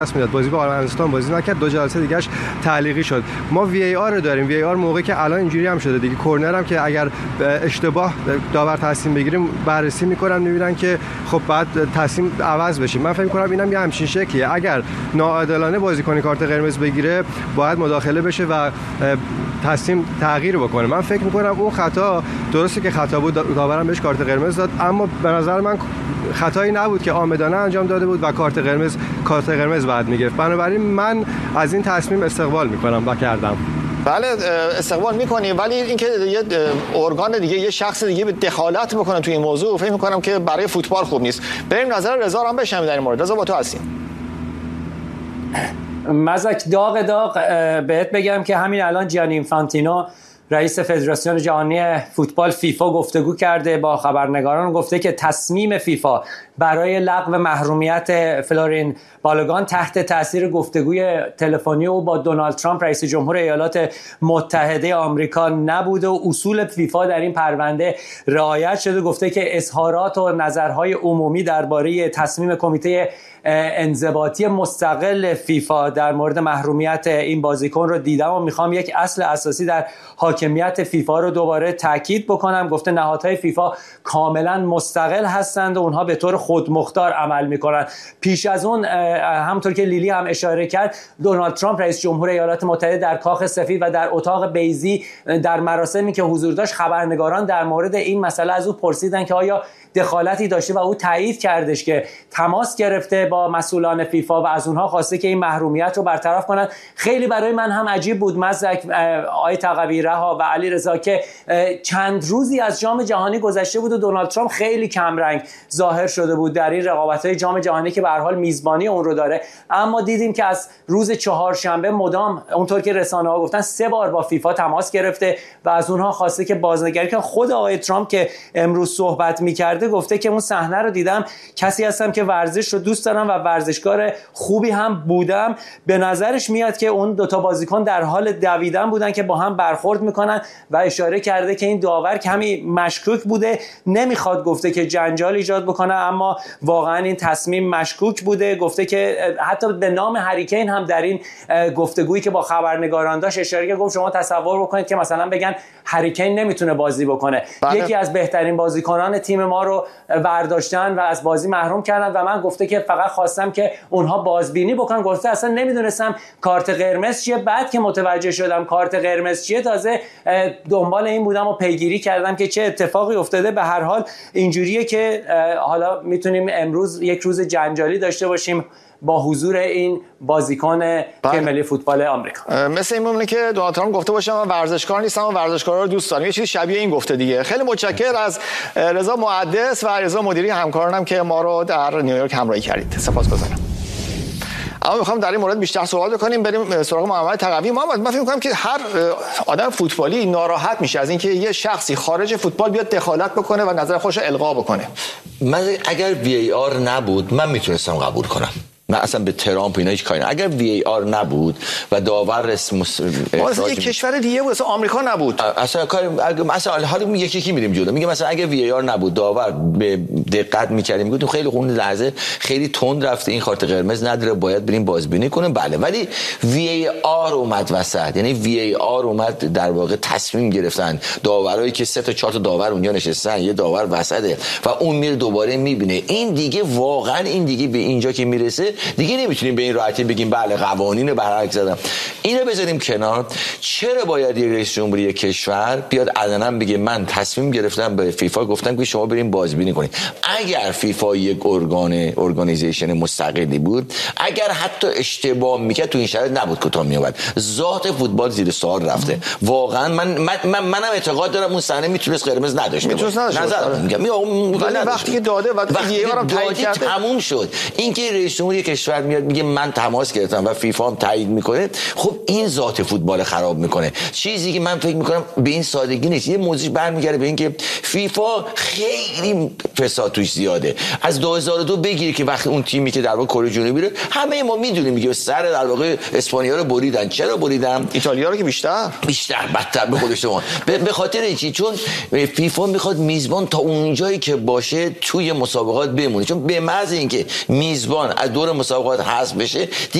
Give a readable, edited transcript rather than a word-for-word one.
میداد. بازی با ارمنستان بازی نکرد، 2 جلسه دیگهش تعلیقی شد. ما وی ای آر رو داریم. وی ای آر موقعی که الان اینجوری هم شده دیگه، کرنر هم که اگر اشتباه داور تصمیم بگیریم بررسی میکنن، میبینن که خب بعد تصمیم عوض بشه. من فکر می‌کنم اینم یه همچین شکلیه. اگر ناعادلانه بازیکن کارت قرمز بگیره باید مداخله بشه و تصمیم تغییر بکنه. من فکر می‌کنم اون خطا درسته که خطا بود، داورم بهش کارت قرمز داد، اما به نظر من خطایی نبود که عامدانه انجام داده بود و کارت قرمز بعد میگرفت. بنابراین من از این تصمیم استقبال میکنم و کردم. بله استقبال میکنی، ولی اینکه یه ارگان دیگه، یه شخص دیگه دخالت بکنه توی این موضوع، فکر میکنم که برای فوتبال خوب نیست. بریم نظر رضا رو هم بشنویم در این مورد. رضا با تو هستیم. مزک داغ بهت بگم که همین الان جیانی اینفانتینو رئیس فدراسیون جهانی فوتبال فیفا گفتگو کرده با خبرنگاران، گفته که تصمیم فیفا برای لغو محرومیت فلورین بالوگان تحت تاثیر گفتگوی تلفنی او با دونالد ترامپ رئیس جمهور ایالات متحده آمریکا نبوده و اصول فیفا در این پرونده رعایت شده. گفته که اظهارات و نظرهای عمومی درباره تصمیم کمیته انضباطی مستقل فیفا در مورد محرومیت این بازیکن رو دیدم و میخوام یک اصل اساسی در حاکمیت فیفا رو دوباره تاکید بکنم. گفته نهادهای فیفا کاملا مستقل هستند و اونها به طور خودمختار عمل میکنند. پیش از اون همونطور که لیلی هم اشاره کرد، دونالد ترامپ رئیس جمهور ایالات متحده در کاخ سفید و در اتاق بیضی در مراسمی که حضور داشت، خبرنگاران در مورد این مسئله از او پرسیدن که آیا دخالتی داشته و او تایید کردش که تماس گرفته با مسئولان فیفا و از اونها خواسته که این محرومیت رو برطرف کنند. خیلی برای من هم عجیب بود مزدک آقای تقوی رها و علی رضا که چند روزی از جام جهانی گذشته بود و دونالد ترامپ خیلی کمرنگ ظاهر شده بود در این رقابت‌های جام جهانی که به هر حال میزبانی اون رو داره، اما دیدیم که از روز چهارشنبه مدام اونطور که رسانه‌ها گفتن 3 بار با فیفا تماس گرفته و از اونها خواسته که بازنگری کنن. خود آقای ترامپ که امروز صحبت می‌کرده گفته که اون صحنه رو دیدم، کسی هستم که ورزش رو دوست دارم و ورزشکار خوبی هم بودم. به نظرش میاد که اون 2 تا بازیکن در حال دویدن بودن که با هم برخورد میکنن و اشاره کرده که این داور کمی مشکوک بوده، نمیخواد گفته که جنجال ایجاد بکنه، اما واقعا این تصمیم مشکوک بوده. گفته که حتی به نام هری کین هم در این گفتگویی که با خبرنگاران داشت اشاره کرد. گفت شما تصور بکنید که مثلا بگن هری کین نمیتونه بازی بکنه، یکی از بهترین بازیکنان تیم ما رو برداشتن و از بازی محروم کردن و من گفته که فقط خواستم که اونها بازبینی بکنن. گفته اصلا نمیدونستم کارت قرمز چیه، بعد که متوجه شدم کارت قرمز چیه تازه دنبال این بودم و پیگیری کردم که چه اتفاقی افتاده. به هر حال اینجوریه که حالا میتونیم امروز یک روز جنجالی داشته باشیم با حضور این بازیکن تیم ملی فوتبال آمریکا. مثل این ممکنه که دونالد ترامپ گفته باشه من ورزشکار نیستم و ورزشکارا رو دوست دارم، یه چیز شبیه این گفته دیگه. خیلی متشکرم از رضا محدث و رضا مدیری همکارانم که ما رو در نیویورک همراهی کردید. سپاسگزارم. اما میخوام در این مورد بیشتر صحبت بکنیم. بریم سراغ محمد تقوی. محمد، من فکر می‌کنم که هر آدم فوتبالی ناراحت میشه از اینکه یه شخصی خارج فوتبال بیاد دخالت بکنه و نظر خودش رو القا بکنه. من اگر وی ای آر نبود من میتونستم قبول کنم. من اصلا به ترامپ اینا هیچ کاری ندارم. اگر وی ای آر نبود و داور مثلا یک کشور دیگه بود، مثلا آمریکا نبود، اصلا کاری مثلا حالا یکی میریم جلو، میگه مثلا اگه وی ای آر نبود داور به دقت می‌کردیم میگفتیم خیلی خون لحظه خیلی تند رفته، این کارت قرمز نداره، باید بریم بازبینی کنیم. بله، ولی وی ای آر اومد وسط، یعنی وی ای آر اومد در واقع تصمیم گرفتن داورایی که 3 تا 4 تا داور اونجا نشستن، یه داور وسطه و اون میره دوباره میبینه. این دیگه واقعا این دیگه به اینجا که میرسه دیگه نمیتونیم به این راحتی بگیم بله قوانین برعکس زدم. اینو بذاریم کنار. چرا باید یک رئیس جمهوری کشور بیاد علنا بگه من تصمیم گرفتم به فیفا گفتم که شما بریم بازبینی کنید؟ اگر فیفا یک ارگانیزیشن مستقلی بود، اگر حتی اشتباه میکرد تو این شرایط نبود کوتاه میومد. ذات فوتبال زیر سوال رفته. واقعا منم اعتقاد دارم اون صحنه میتونست قرمز نداشته باشه. ولی وقتی که داده و دیگران تایید کرده تموم شد. اینکه رئیس جمهوری کشور میاد میگه من تماس گرفتم و فیفا هم تایید میکنه، خب این ذات فوتبال خراب میکنه. چیزی که من فکر میکنم به این سادگی نیست. یه موضوع برمیگره به اینکه فیفا خیلی فساد توش زیاده. از 2002 بگیری که وقتی اون تیمی که در واقع کره جنوبی رو همه ما میدونیم میگه سر در واقع اسپانیا رو بریدن. چرا بریدن؟ ایتالیا رو که بیشتر بدتر به خودش شما. به خاطر اینکه چون فیفا میخواد میزبان تا اونجایی که باشه توی مسابقات بمونه، چون به محض اینکه میزبان از دور مسابقات حذف بشه